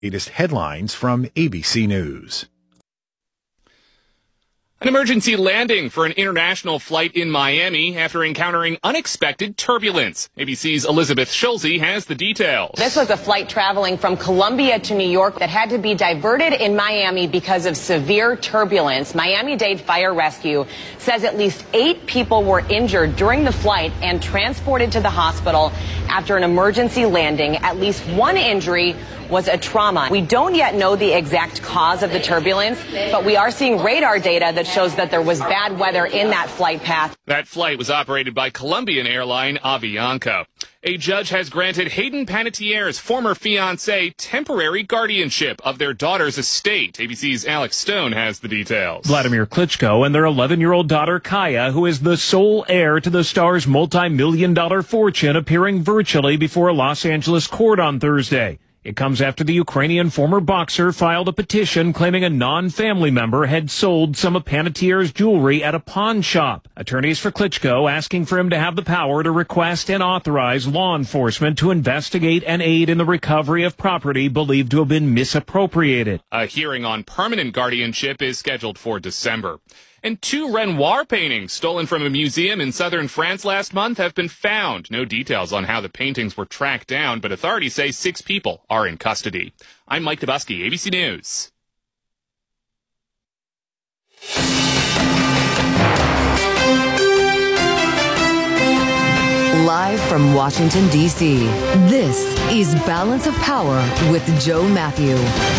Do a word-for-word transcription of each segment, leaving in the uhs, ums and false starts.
Latest headlines from A B C News. An emergency landing for an international flight in Miami after encountering unexpected turbulence. A B C's Elizabeth Schulze has the details. This was a flight traveling from Colombia to New York that had to be diverted in Miami because of severe turbulence. Miami-Dade Fire Rescue says at least eight people were injured during the flight and transported to the hospital after an emergency landing. At least one injury was a trauma. We don't yet know the exact cause of the turbulence, but we are seeing radar data that shows that there was bad weather in that flight path. That flight was operated by Colombian airline Avianca. A judge has granted Hayden Panettiere's former fiancé temporary guardianship of their daughter's estate. A B C's Alex Stone has the details. Vladimir Klitschko and their eleven-year-old daughter Kaya, who is the sole heir to the star's multi-million dollar fortune, appearing virtually before a Los Angeles court on Thursday. It comes after the Ukrainian former boxer filed a petition claiming a non-family member had sold some of Panettiere's jewelry at a pawn shop. Attorneys for Klitschko asking for him to have the power to request and authorize law enforcement to investigate and aid in the recovery of property believed to have been misappropriated. A hearing on permanent guardianship is scheduled for December. And two Renoir paintings stolen from a museum in southern France last month have been found. No details on how the paintings were tracked down, but authorities say six people are in custody. I'm Mike Dubusky, A B C News. Live from Washington, D C, this is Balance of Power with Joe Matthew.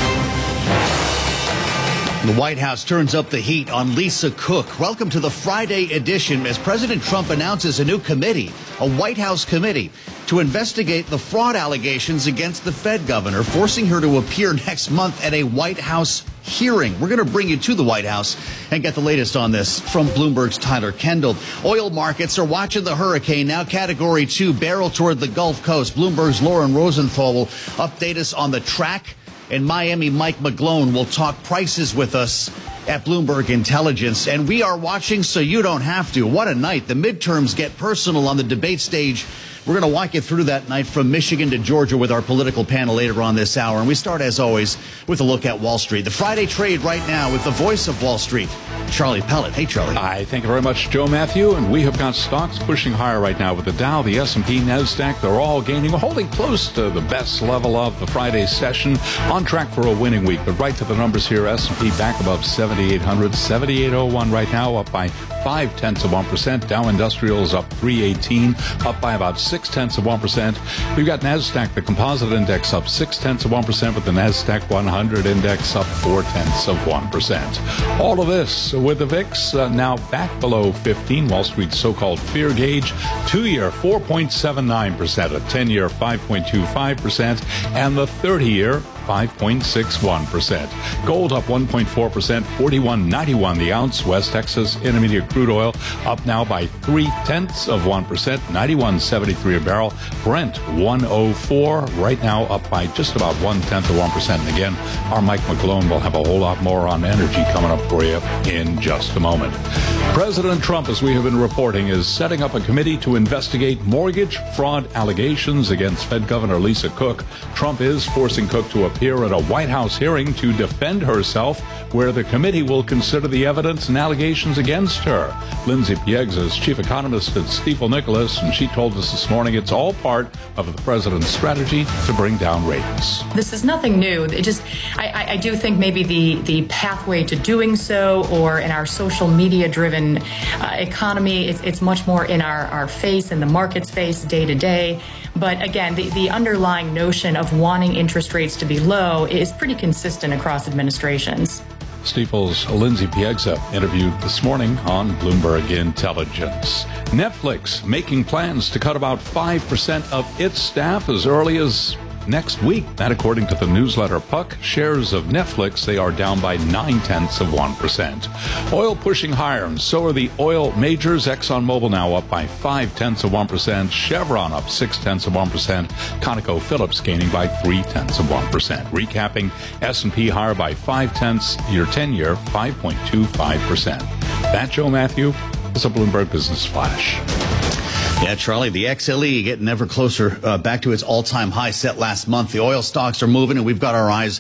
The White House turns up the heat on Lisa Cook. Welcome to the Friday edition as President Trump announces a new committee, a White House committee, to investigate the fraud allegations against the Fed governor, forcing her to appear next month at a White House hearing. We're going to bring you to the White House and get the latest on this from Bloomberg's Tyler Kendall. Oil markets are watching the hurricane, now category two, barrel toward the Gulf Coast. Bloomberg's Lauren Rosenthal will update us on the track. In Miami, Mike McGlone will talk prices with us at Bloomberg Intelligence. And we are watching so you don't have to. What a night. The midterms get personal on the debate stage. We're going to walk you through that night from Michigan to Georgia with our political panel later on this hour. And we start, as always, with a look at Wall Street. The Friday trade right now with the voice of Wall Street, Charlie Pellet. Hey, Charlie. Hi, thank you very much, Joe Matthew. And we have got stocks pushing higher right now with the Dow, the S and P, NASDAQ. They're all gaining, holding close to the best level of the Friday session. On track for a winning week. But right to the numbers here, S and P back above seventy-eight hundred, seventy-eight oh one right now, up by five tenths of one percent. Dow Industrial is up three eighteen, up by about six tenths of one percent. We've got NASDAQ, the composite index, up six tenths of one percent, with the NASDAQ one hundred index up four tenths of one percent. All of this with the V I X uh, now back below fifteen. Wall Street's so-called fear gauge, two-year four point seven nine percent, a ten-year five point two five percent, and the thirty-year five point six one percent. Gold up one point four percent, forty-one ninety-one the ounce. West Texas Intermediate crude oil up now by three tenths of one percent, ninety-one seventy-three a barrel. Brent one oh four right now, up by just about one tenth of one percent. And again, our Mike McGlone will have a whole lot more on energy coming up for you in just a moment. President Trump, as we have been reporting, is setting up a committee to investigate mortgage fraud allegations against Fed Governor Lisa Cook. Trump is forcing Cook to appear at a White House hearing to defend herself, where the committee will consider the evidence and allegations against her. Lindsay Piegza is chief economist at Stifel Nicolaus, and she told us this morning it's all part of the president's strategy to bring down rates. This is nothing new. It just, I, I do think maybe the, the pathway to doing so, or in our social media-driven uh, economy, it's, it's much more in our, our face and the market's face day to day. But again, the, the underlying notion of wanting interest rates to be low is pretty consistent across administrations. Stifel's Lindsay Piegza interviewed this morning on Bloomberg Intelligence. Netflix making plans to cut about five percent of its staff as early as next week. That according to the newsletter Puck. Shares of Netflix, they are down by nine tenths of one percent. Oil pushing higher, and so are the oil majors. ExxonMobil now up by five tenths of one percent. Chevron up six tenths of one percent. ConocoPhillips gaining by three tenths of one percent. Recapping, S and P higher by five tenths. Your ten-year five point two five percent. That, Joe Matthew, is a Bloomberg Business Flash. Yeah, Charlie, the X L E getting ever closer uh, back to its all-time high set last month. The oil stocks are moving, and we've got our eyes